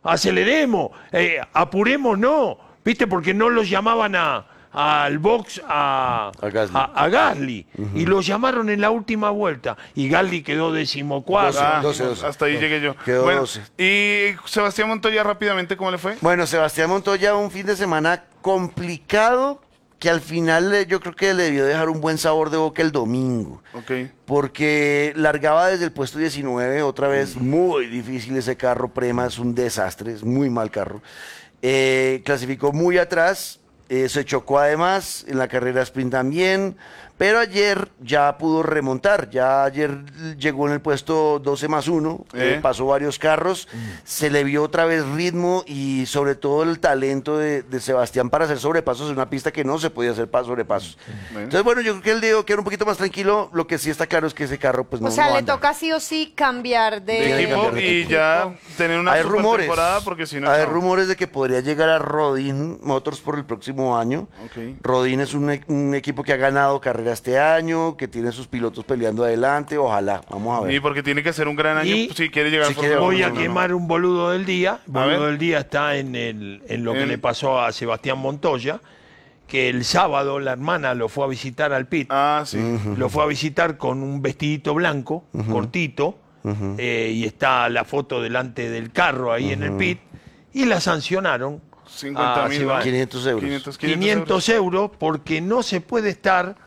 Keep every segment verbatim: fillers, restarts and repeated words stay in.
aceleremos, eh, apuremos, no, ¿viste? Porque no los llamaban a, al box a, a Gasly, a, a Gasly uh-huh. y lo llamaron en la última vuelta y Gasly quedó decimocuatro. Ah, doce, doce. Hasta ahí llegué yo. Quedó bueno, doce. Y Sebastián Montoya, rápidamente, ¿cómo le fue? Bueno, Sebastián Montoya, un fin de semana complicado, que al final yo creo que le debió dejar un buen sabor de boca el domingo. Okay. Porque largaba desde el puesto diecinueve, otra vez muy difícil ese carro, Prema, es un desastre, es muy mal carro. Eh, clasificó muy atrás, eh, se chocó además en la carrera sprint también, pero ayer ya pudo remontar, ya ayer llegó en el puesto doce más uno, ¿Eh? Eh, pasó varios carros, mm. se le vio otra vez ritmo y sobre todo el talento de, de Sebastián para hacer sobrepasos en una pista que no se podía hacer sobrepasos. Mm. Entonces bueno, yo creo que él debe quedar un poquito más tranquilo, lo que sí está claro es que ese carro pues no. O sea, no le anda. toca sí o sí cambiar de, de equipo de y equipo. ya tener una hay super rumores, temporada porque si no... Hay no. rumores de que podría llegar a Rodin Motors por el próximo año. Okay. Rodin es un, un equipo que ha ganado carrera este año, que tiene sus pilotos peleando adelante, ojalá, vamos a ver. Y porque tiene que ser un gran año y si quiere llegar si a quiere, voy a no, quemar no. un boludo del día. El boludo del día está en, el, en lo el... que le pasó a Sebastián Montoya, que el sábado la hermana lo fue a visitar al pit. Ah, sí. Uh-huh. Lo fue a visitar con un vestidito blanco, uh-huh. cortito, uh-huh. eh, y está la foto delante del carro ahí uh-huh. en el pit, y la sancionaron. cincuenta mil, quinientos euros. quinientos, quinientos, quinientos euros porque no se puede estar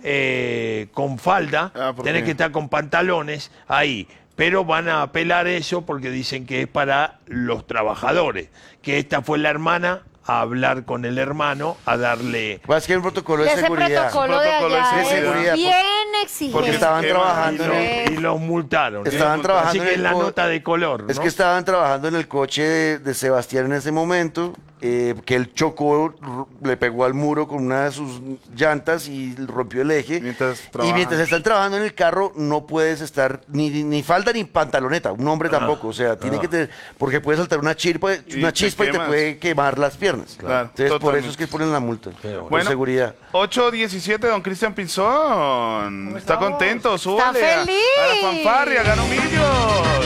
eh, con falda, ah, tenés que estar con pantalones ahí. Pero van a apelar eso porque dicen que es para los trabajadores, que esta fue la hermana a hablar con el hermano, a darle... Pues que hay un protocolo de ese seguridad. protocolo de allá de seguridad. es bien exigente. Porque estaban trabajando y, en lo, y los multaron. Estaban ¿eh? trabajando Así que en es el la co- nota de color, ¿no? Es que estaban trabajando en el coche de, de Sebastián en ese momento, eh, que él chocó, le pegó al muro con una de sus llantas y rompió el eje. Mientras y mientras están trabajando en el carro, no puedes estar ni, ni falda ni pantaloneta, un hombre ah, tampoco, o sea, tiene ah. que tener, porque puede saltar una chispa, una chispa y te puede quemar las piernas. Claro, Entonces, totalmente. por eso es que ponen la multa. Bueno, por seguridad. ocho diecisiete, don Cristian Pinzón. Está contento, súbale. Está feliz. A, a la fanfarria, ganó millos.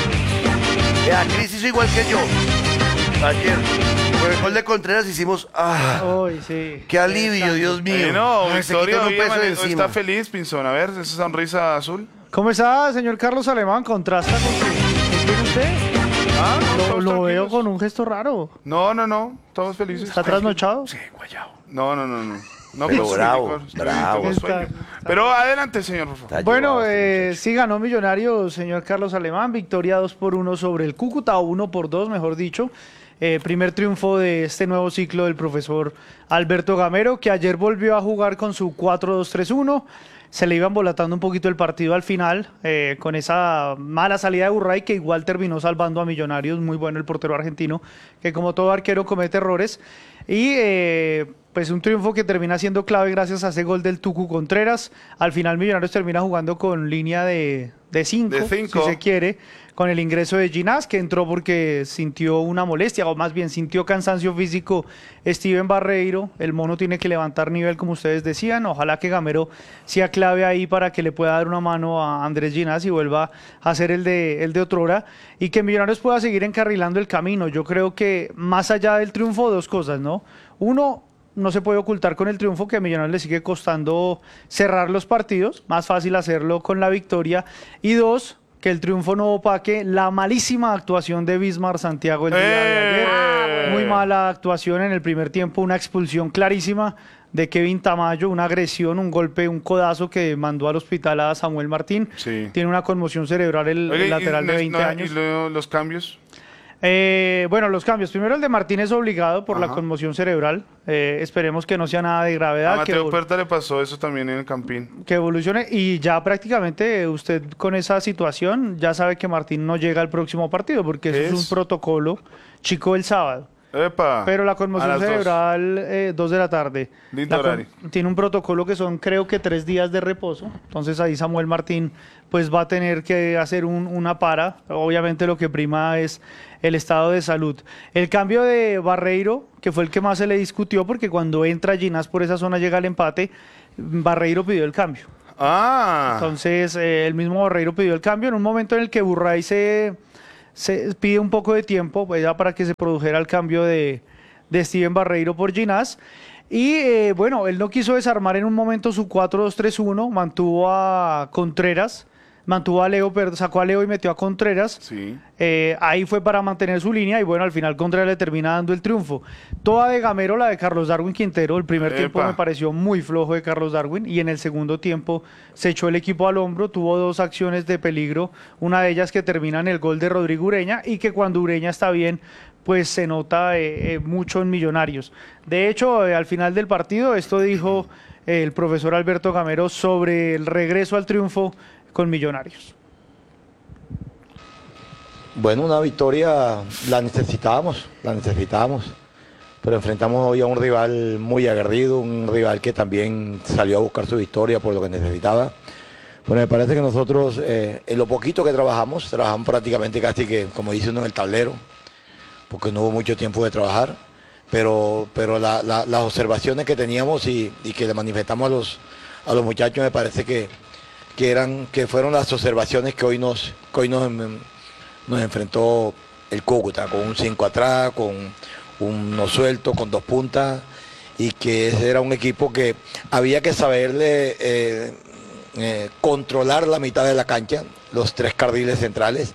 La Cris hizo igual que yo. Ayer, con el gol de Contreras hicimos. ¡Ah! Uy, sí. ¡Qué alivio, Dios mío! Bueno, Ay, Victoria un hoy peso de está encima. feliz, Pinzón. A ver, esa sonrisa azul. ¿Cómo está, señor Carlos Alemán? ¿Contrasta con su... ¿Qué tiene usted? Ah, no, Lo, estamos lo veo tranquilos. con un gesto raro. No, no, no. Estamos felices. ¿Está trasnochado? Sí, guayao. No, no, no, no. No, Pero pues, bravo, sí, bravo. tengo sueño. Está- Pero adelante, señor, por favor. Está Bueno, llevado este eh, muchacho. sí ganó Millonario, señor Carlos Alemán. Victoria dos por uno sobre el Cúcuta, uno por dos, mejor dicho. Eh, primer triunfo de este nuevo ciclo del profesor Alberto Gamero, que ayer volvió a jugar con su cuatro dos tres uno. Se le iban volatando un poquito el partido al final, eh, con esa mala salida de Burray, que igual terminó salvando a Millonarios. Muy bueno el portero argentino, que como todo arquero comete errores. Y eh, pues un triunfo que termina siendo clave gracias a ese gol del Tucu Contreras. Al final Millonarios termina jugando con línea de, de cinco, De cinco. si se quiere, con el ingreso de Ginás, que entró porque sintió una molestia, o más bien sintió cansancio físico Steven Barreiro. El mono tiene que levantar nivel, como ustedes decían. Ojalá que Gamero sea clave ahí para que le pueda dar una mano a Andrés Ginás y vuelva a hacer el de, el de otrora, y que Millonarios pueda seguir encarrilando el camino. Yo creo que más allá del triunfo, dos cosas, ¿no? Uno, no se puede ocultar con el triunfo que a Millonarios le sigue costando cerrar los partidos, más fácil hacerlo con la victoria. Y dos, que el triunfo no opaque la malísima actuación de Bismar Santiago el día de ayer. ¡Eh! Muy mala actuación en el primer tiempo, una expulsión clarísima de Kevin Tamayo, una agresión, un golpe, un codazo que mandó al hospital a Samuel Martín. Sí. Tiene una conmoción cerebral el, Oye, el lateral y, de no- veinte no- años. ¿Y lo- los cambios? Eh, bueno, los cambios. Primero el de Martín es obligado por la Ajá. conmoción cerebral. Eh, esperemos que no sea nada de A gravedad, que, Mateo evol- Puerta le pasó eso también en el Campín. que evolucione. Y ya prácticamente usted con esa situación ya sabe que Martín no llega al próximo partido, porque eso ¿Qué es un es? protocolo chico el sábado. Epa, Pero la a conmoción las dos. cerebral, eh, dos de la tarde. Lindo La con- horario. Tiene un protocolo que son, creo que tres días de reposo. Entonces ahí Samuel Martín pues va a tener que hacer un- una para. Obviamente lo que prima es el estado de salud. El cambio de Barreiro, que fue el que más se le discutió, porque cuando entra Ginás por esa zona llega el empate, Barreiro pidió el cambio. Ah, Entonces, eh, el mismo Barreiro pidió el cambio en un momento en el que Burray se, se pide un poco de tiempo pues, ya para que se produjera el cambio de, de Steven Barreiro por Ginás. Y eh, bueno, él no quiso desarmar en un momento su cuatro dos tres uno, mantuvo a Contreras, mantuvo a Leo, perdón, sacó a Leo y metió a Contreras. Sí. Eh, ahí fue para mantener su línea y bueno, al final Contreras le termina dando el triunfo. Toda de Gamero, la de Carlos Darwin Quintero, el primer Epa. tiempo me pareció muy flojo de Carlos Darwin y en el segundo tiempo se echó el equipo al hombro, tuvo dos acciones de peligro, una de ellas que termina en el gol de Rodrigo Ureña y que cuando Ureña está bien, pues se nota eh, eh, mucho en Millonarios. De hecho, eh, al final del partido, esto dijo eh, el profesor Alberto Gamero sobre el regreso al triunfo con Millonarios. Bueno, una victoria la necesitábamos, la necesitábamos, pero enfrentamos hoy a un rival muy aguerrido, un rival que también salió a buscar su victoria por lo que necesitaba. Bueno, me parece que nosotros, eh, en lo poquito que trabajamos, trabajamos prácticamente casi que, como dice uno, en el tablero, porque no hubo mucho tiempo de trabajar, pero, pero la, la, las observaciones que teníamos y, y que le manifestamos a los, a los muchachos me parece que, que, eran, que fueron las observaciones que hoy nos, que hoy nos, nos enfrentó el Cúcuta, con un cinco atrás, con un no suelto, con dos puntas, y que ese era un equipo que había que saberle eh, eh, controlar la mitad de la cancha, los tres carriles centrales,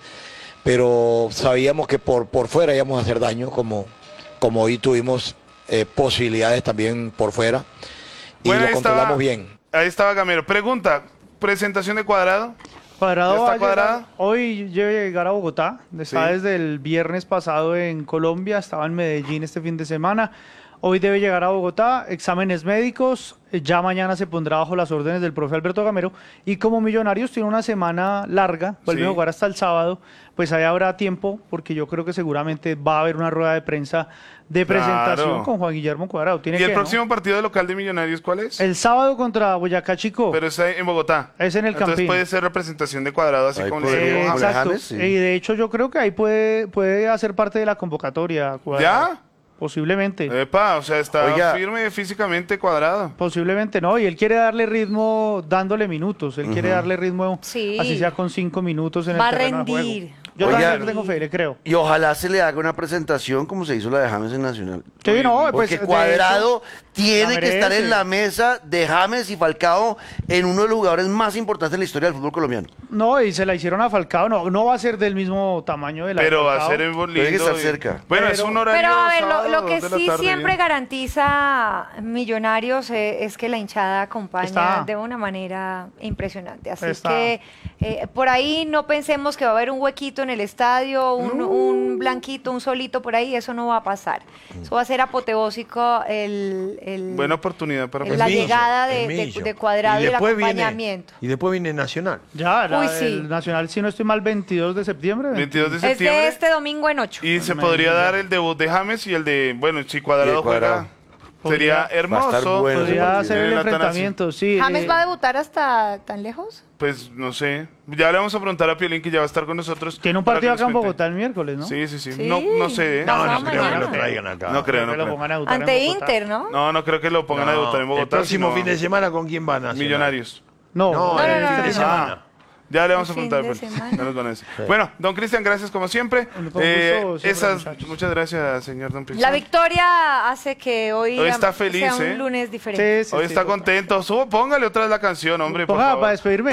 pero sabíamos que por, por fuera íbamos a hacer daño, como, como hoy tuvimos eh, posibilidades también por fuera, y Bueno, lo ahí controlamos estaba- bien. Ahí estaba Gamero. Pregunta, presentación de Cuadrado. Cuadrado ¿Ya está va a llegar- Cuadrado? hoy debe llegar a Bogotá, está Sí. desde el viernes pasado en Colombia, estaba en Medellín este fin de semana, hoy debe llegar a Bogotá, exámenes médicos, eh, ya mañana se pondrá bajo las órdenes del profe Alberto Gamero, y como Millonarios tiene una semana larga, vuelve Sí. a jugar hasta el sábado, pues ahí habrá tiempo, porque yo creo que seguramente va a haber una rueda de prensa de Claro. presentación con Juan Guillermo Cuadrado. Tiene ¿Y el que, ¿no? próximo partido de local de Millonarios cuál es? El sábado contra Boyacá Chico. Pero es en Bogotá. Es en el Entonces Campín. puede ser representación de Cuadrado, así Ahí como le podría- dijo Eh, con James. exacto. James, sí. Y de hecho yo creo que ahí puede, puede hacer parte de la convocatoria. Cuadrado. ¿Ya? Posiblemente. Epa, o sea, está Oiga. firme físicamente Cuadrado. Posiblemente no. Y él quiere darle ritmo dándole minutos. Él quiere darle ritmo, Sí. así sea con cinco minutos en Va a el terreno de rendir. juego. Yo Oiga. también le tengo fe, le creo. Y ojalá se le haga una presentación como se hizo la de James en Nacional. Sí, no, pues, Porque de Cuadrado tiene la que estar merece. en la mesa de James y Falcao en uno de los jugadores más importantes en la historia del fútbol colombiano. hecho- no, y se la hicieron a Falcao. No, no va a ser del mismo tamaño de la de Pero va a Falcao. ser en lindo. Tiene que estar y- cerca. Bueno, es Pero- un horario Pero a ver, lo, sábado, lo que dos de la sí tarde, siempre bien. garantiza Millonarios eh, es que la hinchada acompaña Está. de una manera impresionante. Así Está. que eh, por ahí no pensemos que va a haber un huequito en el estadio, un, un blanquito, un solito por ahí, eso no va a pasar. Eso va a ser apoteósico el, el- Buena oportunidad para en la Millo, llegada de, en de- Millo. de Cuadrado y, el después viene- acompañamiento. y después viene Nacional. Ya, la- Uy, sí. el Nacional, si no estoy mal, veintidós de septiembre. veintidós de Es de septiembre. este domingo en ocho. Y se podría dar el debut de James y el de, bueno, si Cuadrado, Y el Cuadrado. juega, sería Podría- hermoso. Va a estar bueno. Podría partido. hacer el En la Atanasio. enfrentamiento, sí. ¿James eh, va a debutar hasta tan lejos? Pues no sé. Ya le vamos a preguntar a Piolín que ya va a estar con nosotros. Tiene un para partido que acá en nos cuente. Bogotá el miércoles, ¿no? Sí, sí, sí. Sí. No, no sé. ¿eh? No, no, Pasado creo que mañana. lo traigan acá. No creo, no que lo creo. pongan a debutar en Ante Bogotá. Inter, ¿no? No, no creo que lo pongan a No, debutar en Bogotá. el próximo sino fin de semana, ¿con quién van a Millonarios. No, No, No, el no, fin no, de no. semana. Ya le vamos a El fin preguntar. de pues. semana. Ya nos van a decir. Bueno, don Cristian, gracias como siempre. Con gusto Eh, siempre, esas, muchachos. muchas gracias, señor don La Cristian. victoria hace que hoy, Hoy está am- feliz, sea un ¿eh? lunes diferente. Sí, sí, Hoy sí, está total. contento. Subo, póngale otra vez la canción, hombre, por Ponga favor. para despedirme.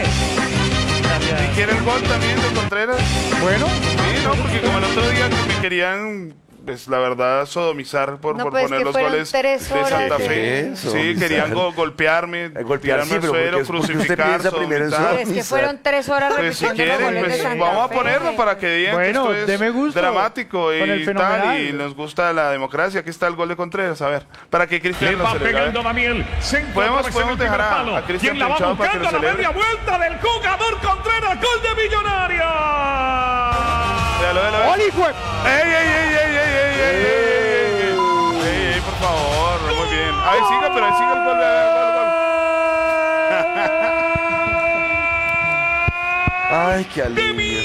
¿Y quiere el gol también de Contreras? Bueno, Sí, no, porque como el otro día que me querían, pues la verdad, sodomizar por, No, por pues, poner que los fueron goles tres de horas Santa de- Fe. ¿Qué? Sí, Sodomizar. querían go- golpearme, Eh, golpear, tirarme sí, al pero suelo, porque es- porque usted crucificar, piensa primero en sodomizar. eso. Es que fueron tres horas Pues si repitiendo los quieren, goles de pues Santa vamos a Fe. ponerlo para que digan Bueno, que esto deme es gusto dramático con y el tal, fenomenal. y nos gusta la democracia. Aquí está el gol de Contreras, a ver, para que Le Cristian lo va celebre. a ver. pegando Daniel. Centro Podemos- otra vez en podemos el primer dejar a- palo. a Cristian ¿Quién la va Pinchado para que lo buscando? La celebre? media vuelta del jugador Contreras. Gol de Millonarios. Véalo, véalo, véalo. ¡Oli, fue! ¡Ey, ey, ey, ey, ey, ey, ey, ey, ey, ey, ey, ey, por favor! Muy bien. Ahí siga, pero ahí siga el gol, el gol, el gol. Ay, qué alivio.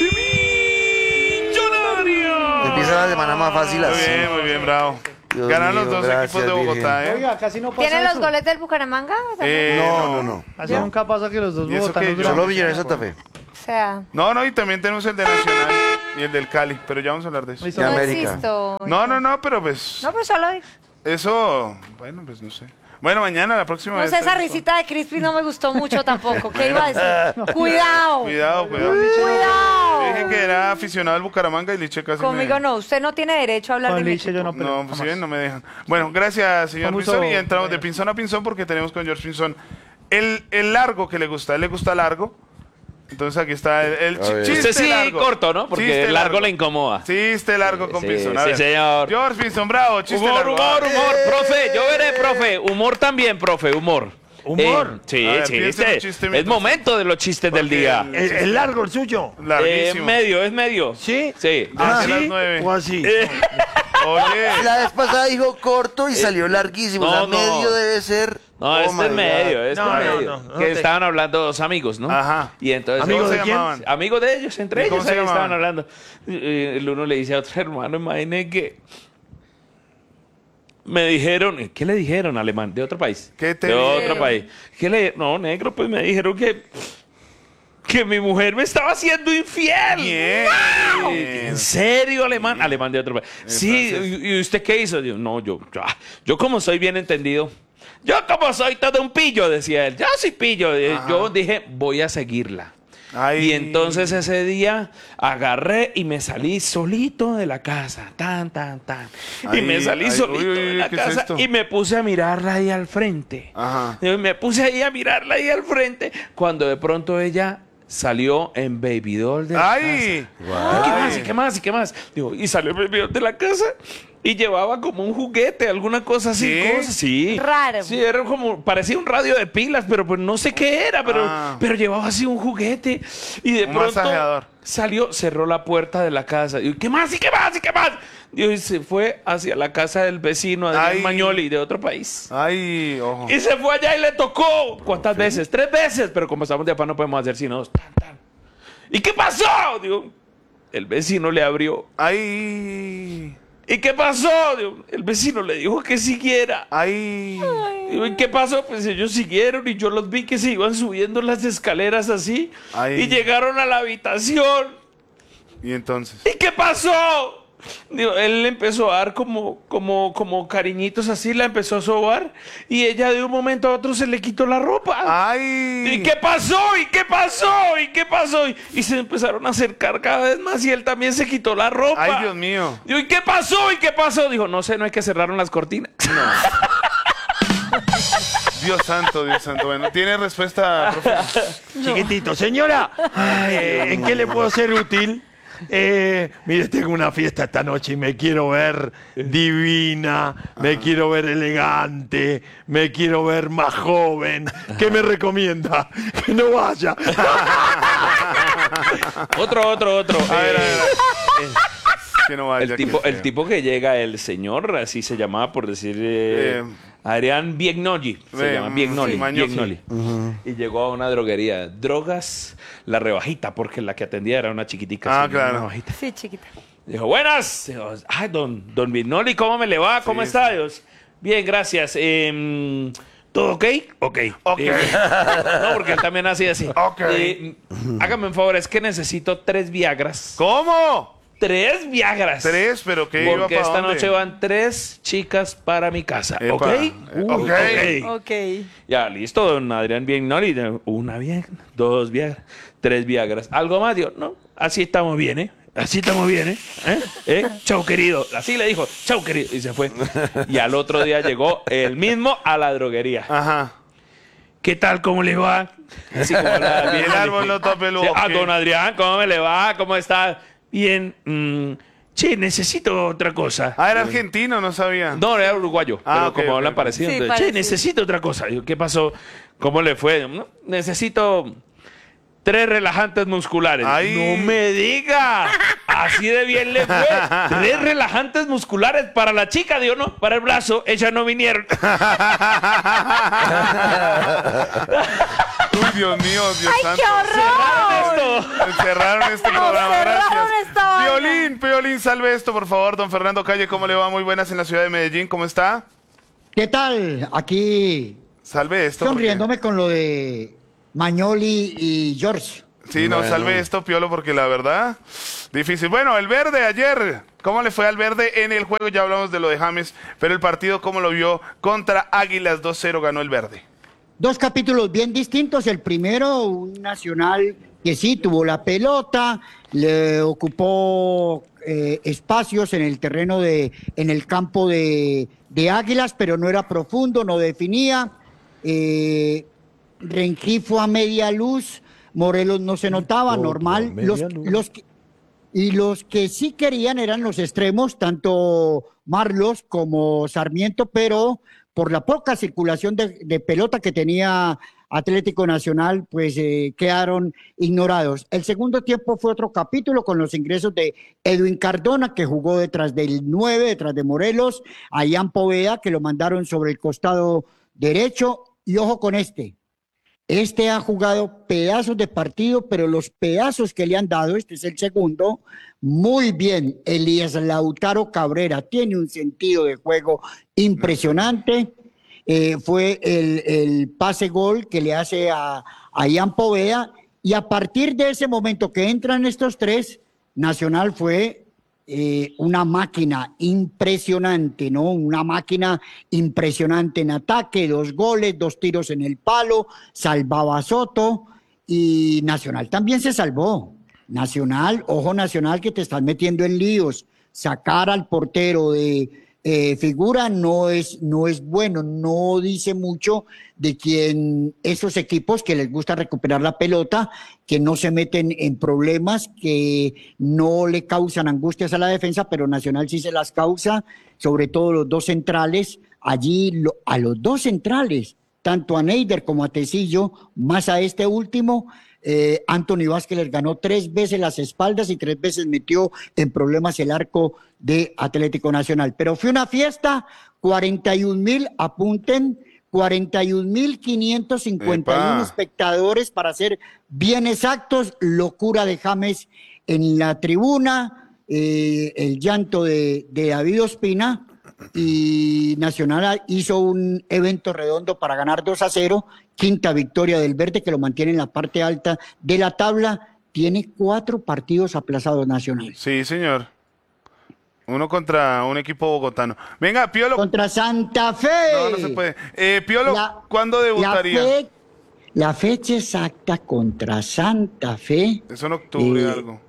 Millonarios. Empieza la semana más fácil Muy así. bien, muy bien, bravo. Dios Ganan mío, los dos gracias, equipos de Bogotá, Virgen. ¿eh? Oiga, casi no pasa ¿Tienen los eso. goles del Bucaramanga? Eh, No, no, no. Así nunca pasa que los dos ¿Y eso bogotanos qué? duran Solo mucho Millonarios tiempo. Santa Fe. O sea, No, no, y también tenemos el de Nacional. y el del Cali, pero ya vamos a hablar de eso. Listo. De No América. existo. No, no, no, pero pues No, pero solo digo. eso, bueno, pues no sé. Bueno, mañana, la próxima No vez. sé, esa tenemos- risita de Crispy no me gustó mucho tampoco. ¿Qué iba a decir? Cuidado. Cuidado, cuidado. Cuidado. Yo dije que era aficionado al Bucaramanga y Liche casi Conmigo me... no, usted no tiene derecho a hablar Con de mi Liche yo equipo. no peleo. No, pues si jamás. ven, no me dejan. Bueno, gracias, señor Vamos Pinzón. a- Y entramos de pinzón a pinzón porque tenemos con George Pinzón el, el largo que le gusta. A él le gusta largo. Entonces aquí está el, el chi- A ver. chiste Usted sí largo. corto, ¿no? Porque Chiste largo le incomoda. Chiste largo con Sí, Pinzón. A sí, ver. señor. George Pinzón, bravo. Chiste Humor, largo. humor, Ah, humor. Profe, yo veré, profe. Humor también, profe, humor. ¿Humor? Eh, sí, A ver, chiste. piense en un chiste Es mientras- momento de los chistes del Porque día. el- ¿Es, es largo el suyo? Eh, Larguísimo. medio, es medio. ¿Sí? Sí. ¿Ah, Desde las sí? nueve. ¿O así? Oye. La vez pasada dijo corto y salió larguísimo. o sea, no, no. medio debe ser. No, Oh este my es medio, God. este No, es no, medio. no, no que te- estaban hablando dos amigos, ¿no? Ajá. Y entonces. ¿Amigos ¿Cómo de se quién? llamaban? Amigos de ellos, entre ¿Y cómo ellos se ahí estaban llamaban? hablando. Eh, El uno le dice a otro hermano, imagínate que me dijeron, ¿qué le dijeron, alemán? De otro país. ¿Qué te De dijeron? otro país. ¿Qué le No, negro, pues me dijeron que que mi mujer me estaba haciendo infiel. Bien. ¿En serio, alemán? Alemán de otro país. Sí, ¿y y usted qué hizo? Digo, no, yo, yo, ah, yo como soy bien entendido, yo como soy todo un pillo, decía él. Yo soy pillo. Eh, Yo dije, voy a seguirla. Ay. Y entonces ese día agarré y me salí solito de la casa, tan, tan, tan. y Ay, me salí ay, solito uy, uy, de uy, la ¿qué es casa esto? y me puse a mirarla ahí al frente. Ajá. Y me puse ahí a mirarla ahí al frente cuando de pronto ella salió en Baby Doll de la Ay. casa. ¿Y qué más? ¿Y qué más? ¿Y qué más? Digo, y salió en Baby Doll de la casa y llevaba como un juguete, alguna cosa así. ¿Qué? Cosas, sí. Raro. Sí, era como, parecía un radio de pilas, pero pues no sé qué era, pero, Ah. pero llevaba así un juguete. Y de Un pronto masajeador. salió, cerró la puerta de la casa. Y ¿qué más? ¿Y qué más? ¿Y qué más? Y se fue hacia la casa del vecino, Adrián Ay. Magnoli, de otro país. Ay, ojo. Y se fue allá y le tocó. ¿Cuántas veces? Tres veces. Pero como estamos de afán no podemos hacer sino dos. Tan, tan. ¿Y qué pasó? Digo, el vecino le abrió. Ay. ¿Y qué pasó? Digo, el vecino le dijo que siguiera. Ay. Digo, ¿y qué pasó? Pues ellos siguieron y yo los vi que se iban subiendo las escaleras así. Ay. Y llegaron a la habitación. Y entonces. ¿Y qué pasó? Digo, él le empezó a dar como, como, como cariñitos así, la empezó a sobar y ella de un momento a otro se le quitó la ropa. Ay. ¿Y qué pasó? ¿Y qué pasó? ¿Y qué pasó? Y, y se empezaron a acercar cada vez más y él también se quitó la ropa. Ay, Dios mío. Digo, ¿y qué pasó? ¿Y qué pasó? Dijo, no sé, no es que cerraron las cortinas. Dios santo, Dios santo. Bueno, ¿tiene respuesta, profe? Chiquitito. Señora, eh, ¿en qué le puedo ser útil? Eh, mire, tengo una fiesta esta noche y me quiero ver divina, me quiero ver elegante, me quiero ver más joven. ¿Qué me recomienda? Que no vaya. Otro, otro, otro. A ver, a Eh, ver. Que no vaya, el, tipo, qué el feo. tipo que llega, el señor, así se llamaba por decir, eh, Eh, Adrián Bignoli, se eh, llama Bignoli, sí, Magnoli. Bignoli. Y llegó a una droguería, drogas, la rebajita, porque la que atendía era una chiquitica. Ah, así, claro. una rebajita. Sí, chiquita. Dijo, buenas. Dijo, ay, don, don Bignoli, ¿cómo me le va? ¿Cómo Sí, está? Dios? Bien, gracias. Em, ¿Todo ok? Ok. Ok. Eh, no, porque él también hacía así. Ok. Eh, hágame un favor, es que necesito tres Viagras. ¿Cómo? Tres Viagras. Tres, pero ¿qué iba Porque para esta dónde? noche van tres chicas para mi casa. Epa. ¿Ok? Eh, Uy, ok. Ok. Ya, listo, don Adrián Bignoli. Una Viagra, dos Viagras, tres Viagras. ¿Algo más? Digo, no, así estamos bien, ¿eh? Así estamos bien, ¿eh? ¿Eh? ¿Eh? Chau, querido. Así le dijo, chau, querido. Y se fue. Y al otro día llegó el mismo a la droguería. Ajá. ¿Qué tal? ¿Cómo le va? Así como la, Y el árbol no está peludo. Sí, ah, ¿qué? don Adrián, ¿cómo me le va? ¿Cómo está? Bien. mm, che, necesito otra cosa. Ah, era argentino, no sabía. No, era uruguayo. Ah, pero ok, como ok, hablan ok. parecido. Sí, entonces, che, parecido. necesito otra cosa. Digo, ¿qué pasó? ¿Cómo le fue? No, necesito tres relajantes musculares. Ay. No me diga. Así de bien le fue. Tres relajantes musculares para la chica. Digo, no, para el brazo. Ellas no vinieron. Uy, Dios mío, Dios ¡Ay, santo. qué horror! Esto. Encerraron este Nos programa, cerraron gracias. esta vaina. Violín, Violín, salve esto, por favor. Don Fernando Calle, ¿cómo le va? Muy buenas en la ciudad de Medellín, ¿cómo está? ¿Qué tal? Aquí Salve esto. porque- sonriéndome con lo de Magnoli y George. Sí, no, Bueno. salve esto, Piolo, porque la verdad, difícil. Bueno, el verde ayer, ¿cómo le fue al verde en el juego? Ya hablamos de lo de James, pero el partido, ¿cómo lo vio? Contra Águilas dos cero ganó el verde. Dos capítulos bien distintos. El primero, un Nacional que sí tuvo la pelota, le ocupó eh, espacios en el terreno de, en el campo de, de Águilas, pero no era profundo, no definía. Eh, Rengifo a media luz, Morelos no se notaba, Otro a normal. media Los, luz. los que- y los que sí querían eran los extremos, tanto Marlos como Sarmiento, pero por la poca circulación de, de pelota que tenía Atlético Nacional, pues eh, quedaron ignorados. El segundo tiempo fue otro capítulo con los ingresos de Edwin Cardona, que jugó detrás del nueve, detrás de Morelos, a Ian Poveda, que lo mandaron sobre el costado derecho, y ojo con este. Este ha jugado pedazos de partido, pero los pedazos que le han dado, este es el segundo, muy bien. Elías Lautaro Cabrera tiene un sentido de juego impresionante. Eh, fue el, el pase gol que le hace a, a Ian Poveda, y a partir de ese momento que entran estos tres, Nacional fue eh, una máquina impresionante, ¿no? Una máquina impresionante en ataque, dos goles, dos tiros en el palo, salvaba a Soto, y Nacional también se salvó. Nacional, ojo Nacional, que te están metiendo en líos. Sacar al portero de eh, figura no es, no es bueno, no dice mucho de quien esos equipos que les gusta recuperar la pelota, que no se meten en problemas, que no le causan angustias a la defensa, pero Nacional sí se las causa, sobre todo los dos centrales. Allí lo, a los dos centrales, tanto a Neider como a Tecillo, más a este último, eh, Anthony Vázquez les ganó tres veces las espaldas y tres veces metió en problemas el arco de Atlético Nacional. Pero fue una fiesta, cuarenta y un mil, apunten, cuarenta y un mil quinientos cincuenta y uno Epa. espectadores, para ser bien exactos. Locura de James en la tribuna, eh, el llanto de, de David Ospina, y Nacional hizo un evento redondo para ganar dos a cero, quinta victoria del verde, que lo mantiene en la parte alta de la tabla. Tiene cuatro partidos aplazados Nacional. Sí, señor. Uno contra un equipo bogotano. Venga, Piolo. Contra Santa Fe. No, no se puede. Eh, Piolo, La- ¿cuándo debutaría? La, fe- la fecha exacta contra Santa Fe, Es en octubre Eh, algo.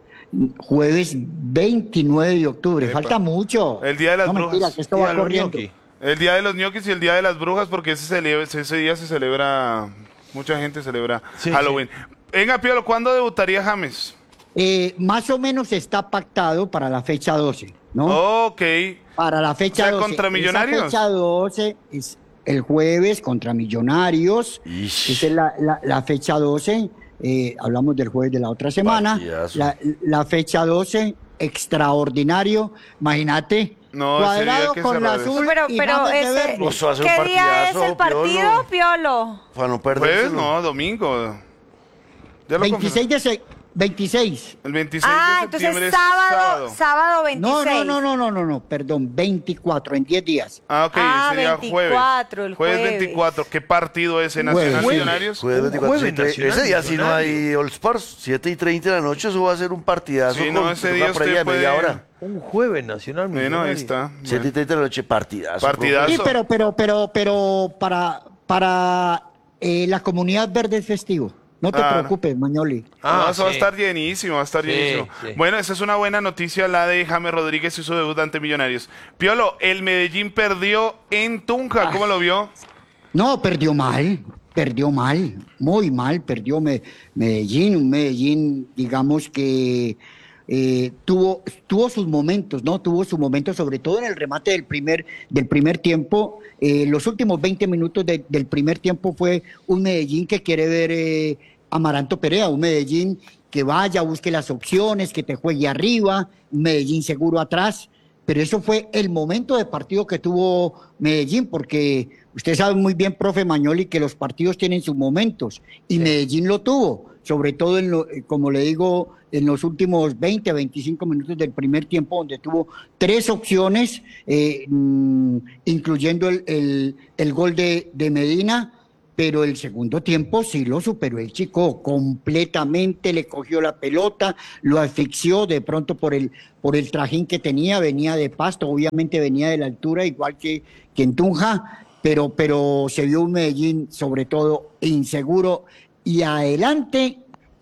jueves veintinueve de octubre. Epa. Falta mucho. El Día de las no, Brujas. mentira, que esto Día va de los corriendo. ñoquis. El Día de los ñoquis y el Día de las Brujas, porque ese, celebra- ese día se celebra, mucha gente celebra Sí, Halloween. Venga, Piolo, ¿cuándo debutaría James? Eh, más o menos está pactado para la fecha doce, ¿no? Ok. Para la fecha O sea, doce. ¿contra Esa Millonarios? fecha doce es el jueves contra Millonarios. Ish. Esa es la, la- la fecha doce. Eh, hablamos del jueves de la otra semana. Partidazo. La, la fecha doce, extraordinario. Imagínate. No, ese cuadrado día que con se la regresa. azul Pero, y pero ganas de ese, verlo. Pues va a ser un ¿qué día es partidazo, el partido, Piolo. Piolo? Para no Jueves, perderse. no, domingo. Ya lo veintiséis confirmé. de se- veintiséis. El veintiséis Ah, de entonces septiembre es sábado, sábado No, veintiséis. no, no, no, no, no, no, perdón, veinticuatro, en diez días. Ah, ok, Ah, sería veinticuatro, el jueves. jueves. veinticuatro. ¿Qué partido es en Nacional Jueves. Millonarios? Jueves Un veinticuatro, jueves siete- nacional ese día sí no hay millonario. All Stars, siete y treinta de la noche, eso va a ser un partidazo. Sí, no, con- ese toca día por ahí usted a media puede- hora. Un jueves nacional Bueno, millonario. ahí está. siete y treinta de la noche, partidazo. Partidazo. Sí, Eso. pero, pero, pero, pero para, para eh, la comunidad verde es festivo. No te Claro. preocupes, Mañoli. Ah, No, eso va a sí. estar llenísimo, va a estar Sí, llenísimo. sí. Bueno, esa es una buena noticia, la de James Rodríguez y su debut ante Millonarios. Piolo, el Medellín perdió en Tunja, ¿cómo lo vio? No, perdió mal, perdió mal, muy mal, perdió Me- Medellín, un Medellín, digamos que eh, tuvo, tuvo sus momentos, ¿no? Tuvo sus momentos, sobre todo en el remate del primer, del primer tiempo. Eh, los últimos veinte minutos de- del primer tiempo fue un Medellín que quiere ver eh, a Amaranto Perea, un Medellín que vaya, busque las opciones, que te juegue arriba, un Medellín seguro atrás. Pero eso fue el momento de partido que tuvo Medellín, porque usted sabe muy bien, profe Mañoli, que los partidos tienen sus momentos, y Medellín lo tuvo, sobre todo, en lo- eh, como le digo, en los últimos veinte, veinticinco minutos del primer tiempo, donde tuvo tres opciones, eh, mm, incluyendo el, el- el gol de, de Medina, pero el segundo tiempo sí lo superó el Chico completamente, le cogió la pelota, lo asfixió de pronto por el, por el trajín que tenía, venía de Pasto, obviamente venía de la altura, igual que, que en Tunja, pero, pero se vio un Medellín sobre todo inseguro y adelante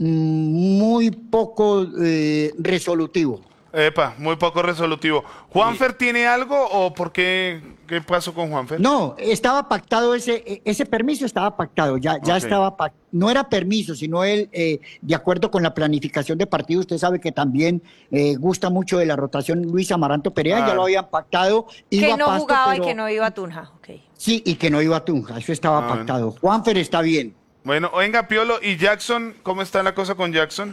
muy poco eh, resolutivo. Epa, muy poco resolutivo. ¿Juanfer tiene algo o por qué? ¿Qué pasó con Juanfer? No, estaba pactado ese, ese permiso, estaba pactado, ya, ya Ok. estaba pactado. No era permiso, sino él, eh, de acuerdo con la planificación de partido, usted sabe que también eh, gusta mucho de la rotación Luis Amaranto Perea, Claro. ya lo habían pactado. Iba Que a no Pasto, jugaba pero- y que no iba a Tunja. Ok. Sí, y que no iba a Tunja, eso estaba Ah, bueno. pactado. Juanfer está bien. Bueno, venga, Piolo. ¿Y Jackson? ¿Cómo está la cosa con Jackson?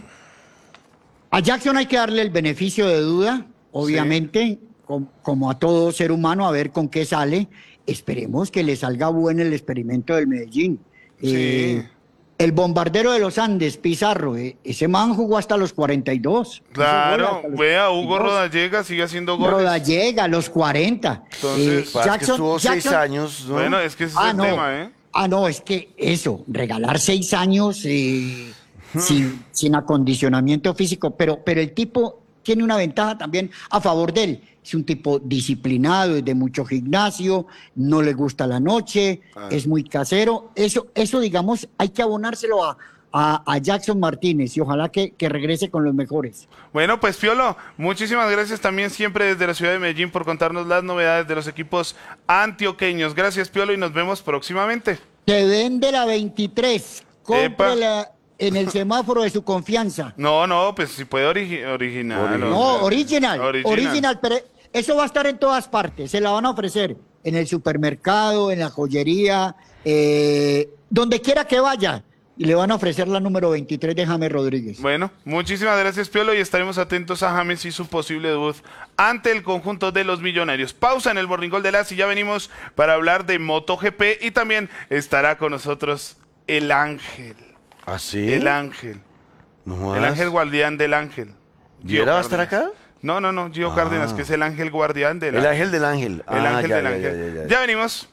A Jackson hay que darle el beneficio de duda, obviamente, com- como a todo ser humano, a ver con qué sale. Esperemos que le salga bueno el experimento del Medellín. Sí. Eh, el bombardero de los Andes, Pizarro, eh, ese man jugó hasta los cuarenta y dos. Hizo gol Claro, hasta los vea, Hugo cuarenta y dos. Rodallega sigue haciendo goles. Rodallega, a los cuarenta. Entonces, Pasa que estuvo seis años, ¿no? Bueno, es que ese es Ah, el no. tema, ¿eh? Ah, no, es que eso, regalar seis años eh, sin, sin acondicionamiento físico, pero, pero el tipo tiene una ventaja también a favor de él. Es un tipo disciplinado, es de mucho gimnasio, no le gusta la noche, Ah. es muy casero. Eso, eso digamos, hay que abonárselo a, a, a Jackson Martínez y ojalá que, que regrese con los mejores. Bueno, pues Piolo, muchísimas gracias también siempre desde la ciudad de Medellín por contarnos las novedades de los equipos antioqueños. Gracias, Piolo, y nos vemos próximamente. Te vende la veintitrés, Epa. cómprela en el semáforo de su confianza. No, no, pues si puede origi- original. o No, sea, original, original. original, pero eso va a estar en todas partes, se la van a ofrecer en el supermercado, en la joyería, eh, donde quiera que vaya, y le van a ofrecer la número veintitrés de James Rodríguez. Bueno, muchísimas gracias, Piolo, y estaremos atentos a James y su posible debut ante el conjunto de los Millonarios. Pausa en el Morning Call de las y ya venimos para hablar de MotoGP y también estará con nosotros el Ángel. ¿Ah, sí? El Ángel. No El jodas. ángel guardián del ángel. ¿Viera va a estar Cárdenas. acá? No, no, no, Gio Ah. Cárdenas, que es el ángel guardián del El ángel del ángel. El Ah, ángel ya, del ya, ángel. ya, ya, ya. Ya venimos.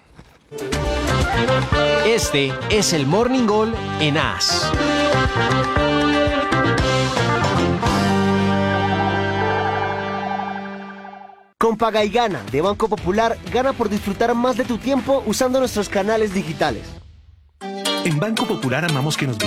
Este es el Morning Call en A S. Con Paga y Gana de Banco Popular, gana por disfrutar más de tu tiempo usando nuestros canales digitales. En Banco Popular amamos que nos